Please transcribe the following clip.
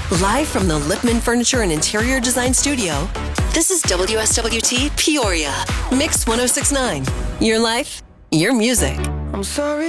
Live from the Lipman Furniture and Interior Design Studio, this is WSWT Peoria. Mix 1069. Your life, your music. I'm sorry.